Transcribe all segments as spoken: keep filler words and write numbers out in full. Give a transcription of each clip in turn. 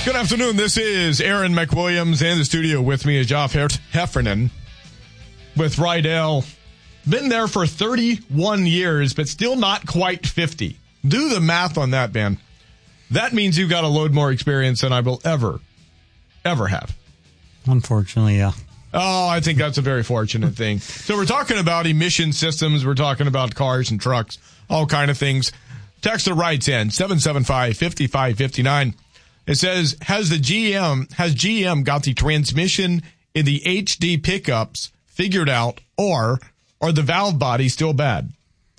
Good afternoon. This is Aaron McWilliams. In the studio with me is Joff Heffernan with Rydell. Been there for thirty-one years, but still not quite fifty. Do the math on that, man. That means you've got a load more experience than I will ever, ever have. Unfortunately, yeah. Oh, I think that's a very fortunate thing. So we're talking about emission systems. We're talking about cars and trucks, all kind of things. Texter writes in seven seven five, five five five nine. It says, has the G M, has G M got the transmission in the H D pickups figured out, or are the valve bodies still bad?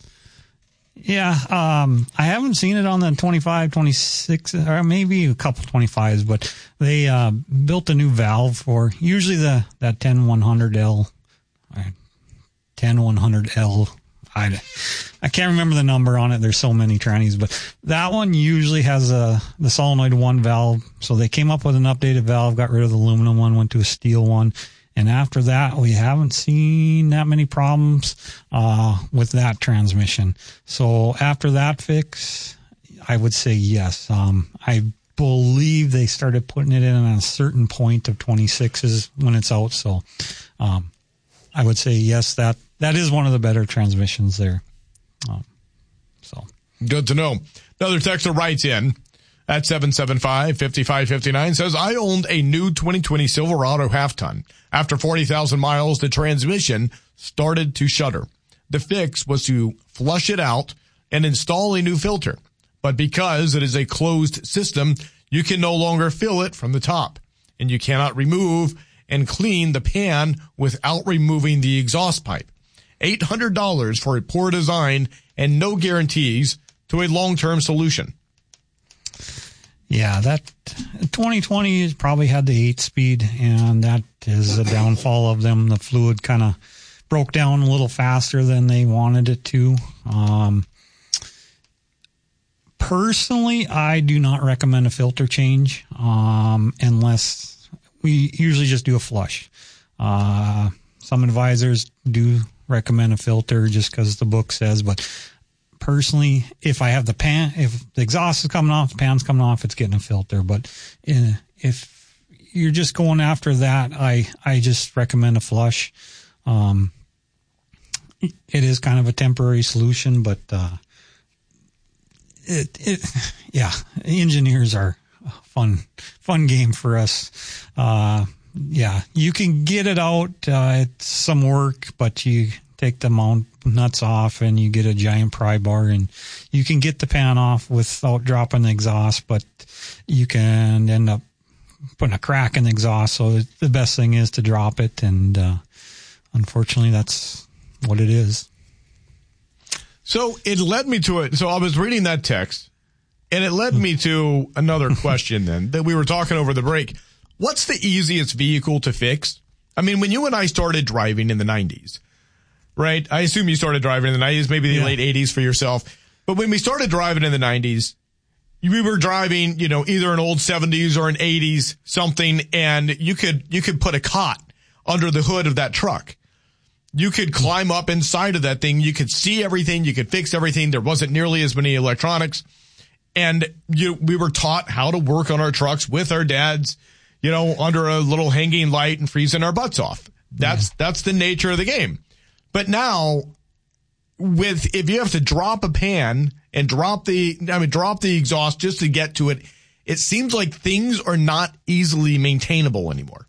Yeah, um, I haven't seen it on the twenty-five, twenty-six, or maybe a couple twenty-fives, but they uh, built a new valve for usually the that ten one hundred L, ten one hundred L. I, I can't remember the number on it. There's so many trannies, but that one usually has a the solenoid one valve. So they came up with an updated valve, got rid of the aluminum one, went to a steel one. And after that, we haven't seen that many problems uh, with that transmission. So after that fix, I would say yes. Um, I believe they started putting it in at a certain point of twenty-sixes when it's out. So um, I would say yes, that that is one of the better transmissions there. Um, so good to know. Another texter writes in at seven seven five, five five five nine, says, I owned a new twenty twenty Silverado half-ton. After forty thousand miles, the transmission started to shudder. The fix was to flush it out and install a new filter. But because it is a closed system, you can no longer fill it from the top. And you cannot remove and clean the pan without removing the exhaust pipe. eight hundred dollars for a poor design and no guarantees to a long-term solution. Yeah, that twenty twenty has probably had the eight speed, and that is a downfall of them. The fluid kind of broke down a little faster than they wanted it to. Um, personally, I do not recommend a filter change, um, unless we usually just do a flush. Uh, some advisors do recommend a filter just because the book says, but personally, if I have the pan, if the exhaust is coming off, the pan's coming off, it's getting a filter. But in, if you're just going after that, I, I just recommend a flush. Um, it is kind of a temporary solution, but, uh, it, it, yeah, engineers are a fun, fun game for us. Uh, yeah, you can get it out. Uh, it's some work, but you take the mount nuts off and you get a giant pry bar, and you can get the pan off without dropping the exhaust, but you can end up putting a crack in the exhaust. So the best thing is to drop it. And, uh, unfortunately that's what it is. So it led me to it. So I was reading that text and it led me to another question then that we were talking over the break. What's the easiest vehicle to fix? I mean, when you and I started driving in the nineties, right? I assume you started driving in the nineties, maybe the yeah. late eighties for yourself. But when we started driving in the nineties, we were driving, you know, either an old seventies or an eighties something, and you could, you could put a cot under the hood of that truck. You could climb up inside of that thing. You could see everything. You could fix everything. There wasn't nearly as many electronics. And you, we were taught how to work on our trucks with our dads, you know, under a little hanging light and freezing our butts off. That's, yeah. that's the nature of the game. But now, with if you have to drop a pan and drop the, I mean, drop the exhaust just to get to it, it seems like things are not easily maintainable anymore.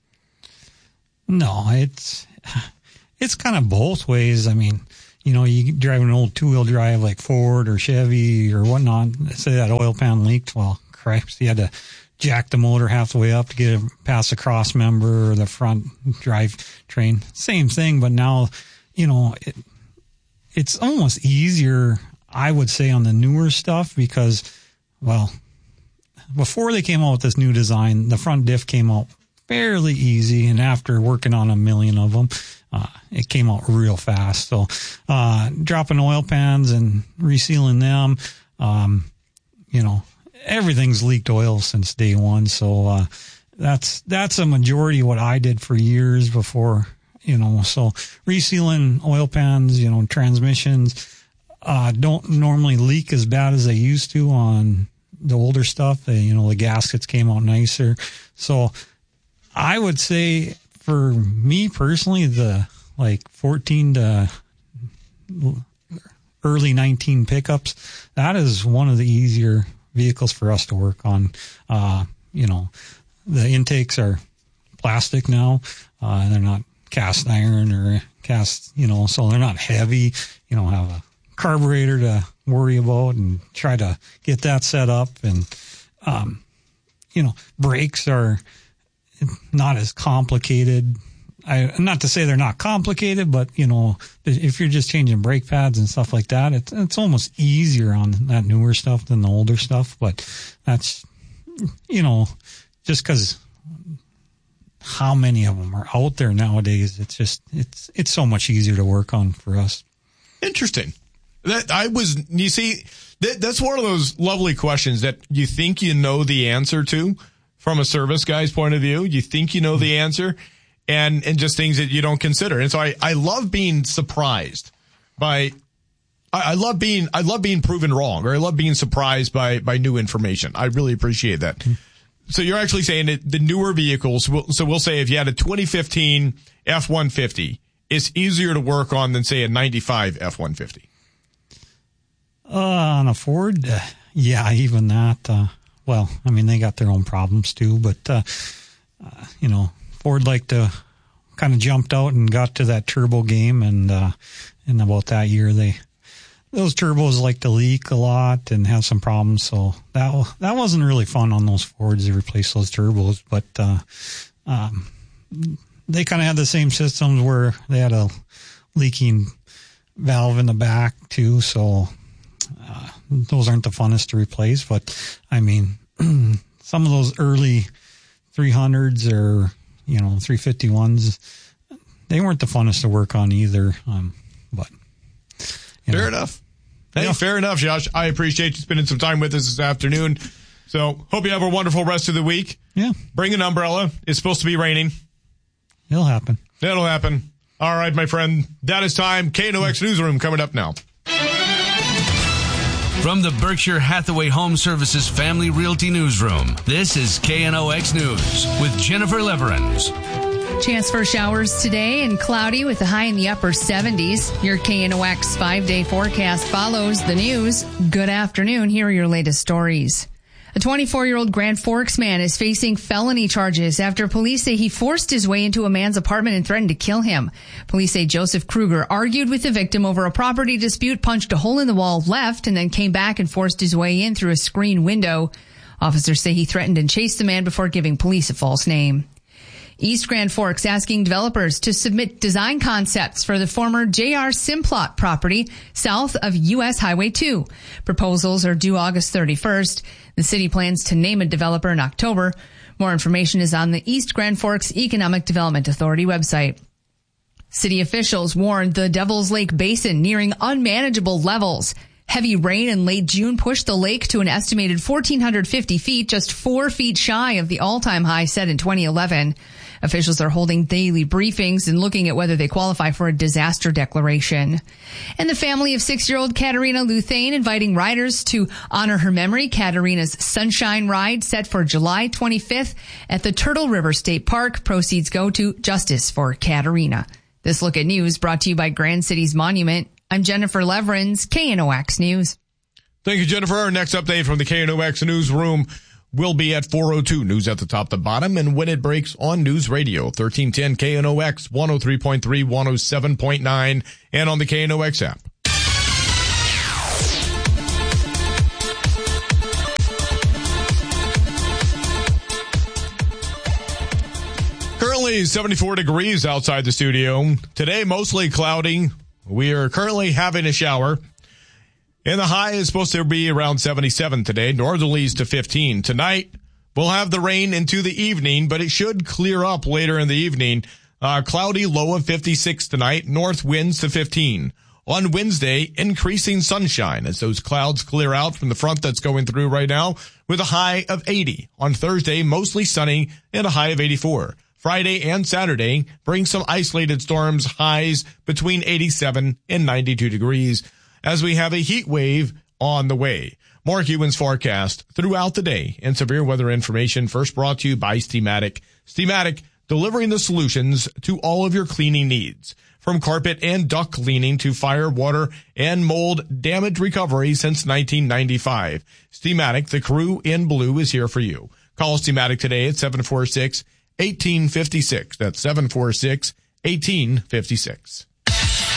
No, it's it's kind of both ways. I mean, you know, you drive an old two-wheel drive like Ford or Chevy or whatnot. Say that oil pan leaked. Well, cripes, you had to jack the motor half the way up to get it past the cross member or the front drive train. Same thing, but now, you know, it, it's almost easier, I would say, on the newer stuff because, well, before they came out with this new design, the front diff came out fairly easy. And after working on a million of them, uh, it came out real fast. So, uh, dropping oil pans and resealing them, um, you know, everything's leaked oil since day one. So, uh, that's, that's a majority of what I did for years before, you know, so resealing oil pans, you know, transmissions, uh, don't normally leak as bad as they used to on the older stuff. Uh, you know, the gaskets came out nicer. So I would say for me personally, the like fourteen to early nineteen pickups, that is one of the easier vehicles for us to work on. Uh, you know, the intakes are plastic now. Uh, they're not cast iron or cast, you know, so they're not heavy. You don't have a carburetor to worry about and try to get that set up. And, um, you know, brakes are not as complicated. I, not to say they're not complicated, but, you know, if you're just changing brake pads and stuff like that, it's, it's almost easier on that newer stuff than the older stuff. But that's, you know, just because how many of them are out there nowadays, it's just, it's, it's so much easier to work on for us. Interesting. That I was, you see, that, that's one of those lovely questions that you think you know the answer to from a service guy's point of view. You think you know the answer. And, and just things that you don't consider. And so I, I love being surprised by, I, I love being, I love being proven wrong, or I love being surprised by, by new information. I really appreciate that. Mm-hmm. So you're actually saying that the newer vehicles, so we'll say if you had a twenty fifteen F one fifty, it's easier to work on than say a ninety-five F one fifty. Uh, on a Ford, uh, yeah, even that, uh, well, I mean, they got their own problems too, but, uh, uh you know, Ford like to kind of jumped out and got to that turbo game, and uh, in about that year, they those turbos like to leak a lot and have some problems. So that that wasn't really fun on those Fords to replace those turbos. But uh, um, they kind of had the same systems where they had a leaking valve in the back too. So uh, those aren't the funnest to replace. But I mean, some of those early three hundreds or you know, three fifty-ones, they weren't the funnest to work on either. Um, but fair know. enough. Hey, yeah. Fair enough, Josh. I appreciate you spending some time with us this afternoon. So hope you have a wonderful rest of the week. Yeah. Bring an umbrella. It's supposed to be raining. It'll happen. It'll happen. All right, my friend. That is time. K N O X Newsroom coming up now. From the Berkshire Hathaway Home Services Family Realty Newsroom, this is K N O X News with Jennifer Leverins. Chance for showers today and cloudy with a high in the upper seventies. Your K N O X five-day forecast follows the news. Good afternoon. Here are your latest stories. A twenty-four-year-old Grand Forks man is facing felony charges after police say he forced his way into a man's apartment and threatened to kill him. Police say Joseph Kruger argued with the victim over a property dispute, punched a hole in the wall, left, and then came back and forced his way in through a screen window. Officers say he threatened and chased the man before giving police a false name. East Grand Forks asking developers to submit design concepts for the former J R Simplot property south of U S Highway two. Proposals are due August thirty-first. The city plans to name a developer in October. More information is on the East Grand Forks Economic Development Authority website. City officials warned the Devil's Lake Basin nearing unmanageable levels. Heavy rain in late June pushed the lake to an estimated one thousand four hundred fifty feet, just four feet shy of the all-time high set in twenty eleven. Officials are holding daily briefings and looking at whether they qualify for a disaster declaration. And the family of six-year-old Katarina Luthane inviting riders to honor her memory. Katarina's Sunshine Ride set for July twenty-fifth at the Turtle River State Park. Proceeds go to Justice for Katarina. This Look at News brought to you by Grand Cities Monument. I'm Jennifer Leverins, K N O X News. Thank you, Jennifer. Our next update from the K N O X Newsroom will be at four oh two. News at the top, the bottom, and when it breaks on News Radio, thirteen ten K N O X, one oh three point three, one oh seven point nine, and on the K N O X app. Currently seventy-four degrees outside the studio. Today, mostly cloudy. We are currently having a shower. And the high is supposed to be around seventy-seven today. Northerlies to fifteen. Tonight, we'll have the rain into the evening, but it should clear up later in the evening. Uh, cloudy, low of fifty-six tonight. North winds to fifteen. On Wednesday, increasing sunshine as those clouds clear out from the front that's going through right now with a high of eighty. On Thursday, mostly sunny and a high of eighty-four. Friday and Saturday bring some isolated storms, highs between eighty-seven and ninety-two degrees as we have a heat wave on the way. Mark Ewan's forecast throughout the day and severe weather information first brought to you by Steamatic. Steamatic, delivering the solutions to all of your cleaning needs. From carpet and duct cleaning to fire, water, and mold damage recovery since nineteen ninety-five. Steamatic, the crew in blue, is here for you. Call Steamatic today at seven four six, one eight five six. That's seven four six, one eight five six.